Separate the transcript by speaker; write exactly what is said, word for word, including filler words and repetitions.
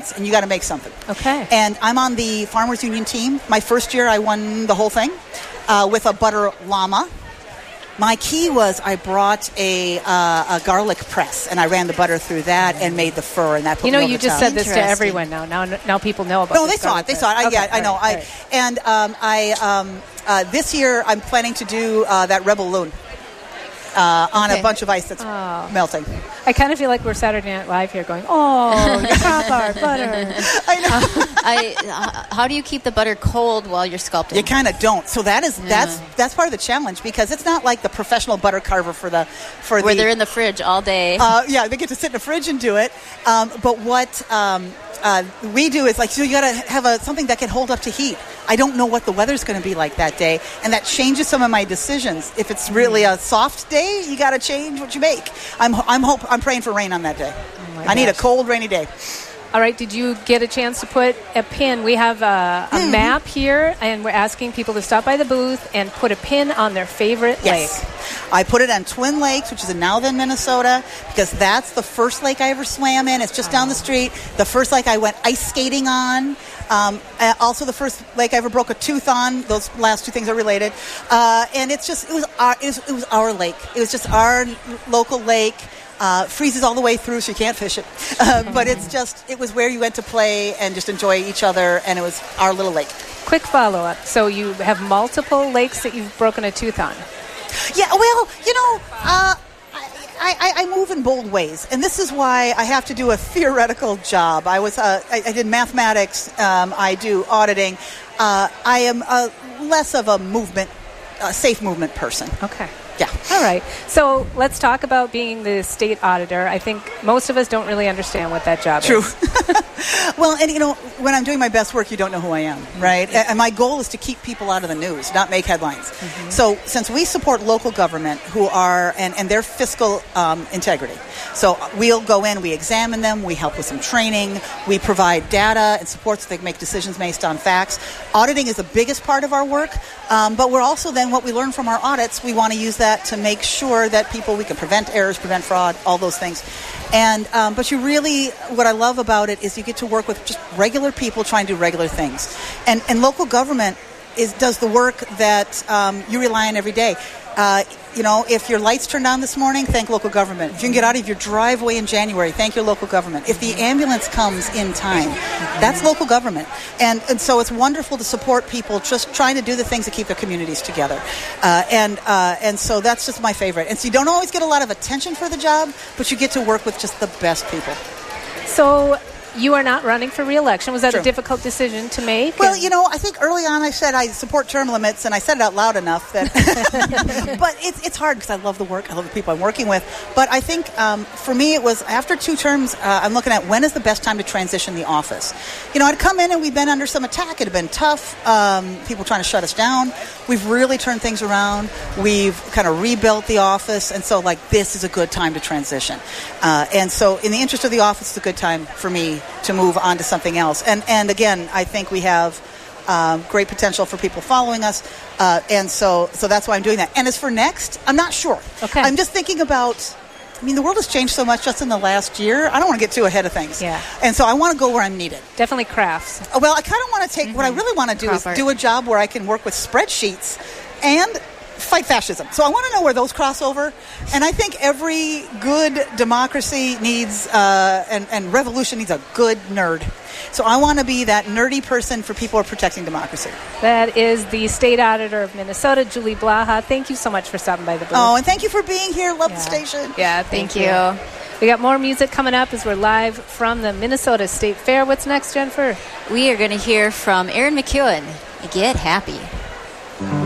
Speaker 1: and you got to make something.
Speaker 2: Okay.
Speaker 1: And I'm on the Farmers Union team. My first year, I won the whole thing uh, with a butter llama. My key was I brought a uh, a garlic press, and I ran the butter through that and made the fur, and that put
Speaker 2: You know,
Speaker 1: me over
Speaker 2: you
Speaker 1: the
Speaker 2: just
Speaker 1: top.
Speaker 2: said this to everyone now. Now, now people know about.
Speaker 1: No,
Speaker 2: this
Speaker 1: they saw it. They
Speaker 2: press.
Speaker 1: saw it. I,
Speaker 2: Okay,
Speaker 1: yeah, I know.
Speaker 2: right,
Speaker 1: I
Speaker 2: right.
Speaker 1: and um, I um, uh, this year I'm planning to do uh, that Rebel Loon. Uh, on
Speaker 3: Okay.
Speaker 1: a bunch of ice that's
Speaker 2: Oh.
Speaker 1: melting.
Speaker 2: I kind of feel like we're Saturday Night Live here going, oh, you pop our butter.
Speaker 1: I know.
Speaker 3: I, h- how do you keep the butter cold while you're sculpting?
Speaker 1: You kind of don't. So that is
Speaker 3: Yeah.
Speaker 1: that's that's part of the challenge because it's not like the professional butter carver for the for
Speaker 3: Where
Speaker 1: the
Speaker 3: they're in the fridge all day.
Speaker 1: uh, yeah, they get to sit in the fridge and do it. Um, but what um, uh, we do is like, so you got to have a something that can hold up to heat. I don't know what the weather's going to be like that day, and that changes some of my decisions. If it's really a soft day, you got to change what you make. I'm I'm hope I'm praying for rain on that day.
Speaker 2: my
Speaker 1: I need a
Speaker 2: gosh.
Speaker 1: cold, rainy day.
Speaker 2: All right, did you get a chance to put a pin? We have a, a
Speaker 1: Mm-hmm.
Speaker 2: map here, and we're asking people to stop by the booth and put a pin on their favorite
Speaker 1: Yes.
Speaker 2: lake.
Speaker 1: I put it on Twin Lakes, which is in Nowthen, Minnesota, because that's the first lake I ever swam in. It's just down the street. The first lake I went ice skating on. Um, uh, also, the first lake I ever broke a tooth on. Those last two things are related. Uh, and it's just, it was, our, it was it was our lake. It was just our local lake. Uh, freezes all the way through, so you can't fish it. Uh, but it's just, it was where you went to play and just enjoy each other, and it was our little lake.
Speaker 2: Quick follow-up. So you have multiple lakes that you've broken a tooth on.
Speaker 1: Yeah, well, you know, uh, I, I, I move in bold ways, and this is why I have to do a theoretical job. I was, uh, I, I did mathematics. Um, I do auditing. Uh, I am uh, less of a movement, uh, safe movement person.
Speaker 2: Okay.
Speaker 1: Yeah.
Speaker 2: All right. So let's talk about being the state auditor. I think most of us don't really understand what that job
Speaker 1: True.
Speaker 2: is.
Speaker 1: Well, and you know, when I'm doing my best work, you don't know who I am, right? And my goal is to keep people out of the news, not make headlines. Mm-hmm. So since we support local government who are, and, and their fiscal um, integrity, so we'll go in, we examine them, we help with some training, we provide data and support so they can make decisions based on facts. Auditing is the biggest part of our work, um, but we're also then, what we learn from our audits, we want to use that to make sure that people, we can prevent errors, prevent fraud, all those things. And um, but you really, what I love about it is you get to work with just regular people trying to do regular things. And and local government is does the work that um, you rely on every day. Uh, you know, if your lights turned on this morning, thank local government. If you can get out of your driveway in January, thank your local government. If the ambulance comes in time, that's local government. And and so it's wonderful to support people just trying to do the things that keep their communities together. Uh, and uh, and so that's just my favorite. And so you don't always get a lot of attention for the job, but you get to work with just the best people.
Speaker 2: So you are not running for re-election. Was that
Speaker 1: True.
Speaker 2: a difficult decision to make?
Speaker 1: Well,
Speaker 2: And-
Speaker 1: you know, I think early on I said I support term limits, and I said it out loud enough that. But it's it's hard because I love the work, I love the people I'm working with. But I think um, for me it was after two terms, uh, I'm looking at when is the best time to transition the office. You know, I'd come in and we'd been under some attack. It had been tough. Um, people trying to shut us down. We've really turned things around. We've kind of rebuilt the office, and so like this is a good time to transition. Uh, and so, in the interest of the office, it's a good time for me to move on to something else. And and again, I think we have um, great potential for people following us, uh, and so so that's why I'm doing that. And as for next, I'm not sure.
Speaker 2: Okay.
Speaker 1: I'm just thinking about. I mean, the world has changed so much just in the last year. I don't want to get too ahead of things.
Speaker 2: Yeah.
Speaker 1: And so I want to go where I'm needed.
Speaker 2: Definitely crafts.
Speaker 1: Uh, Well, I kind of want to take. What I really want to do
Speaker 3: Crop art.
Speaker 1: is do a job where I can work with spreadsheets and fight fascism. So I want to know where those cross over. And I think every good democracy needs, uh, and, and revolution needs a good nerd. So I want to be that nerdy person for people who are protecting democracy.
Speaker 2: That is the state auditor of Minnesota, Julie Blaha. Thank you so much for stopping by the booth.
Speaker 1: Oh, and thank you for being here. Love
Speaker 2: Yeah.
Speaker 1: the station.
Speaker 2: Yeah,
Speaker 3: Thank
Speaker 2: thank,
Speaker 3: you.
Speaker 2: We got more music coming up as we're live from the Minnesota State Fair. What's next, Jennifer?
Speaker 3: We are going to hear from Aaron McEwen. Get happy.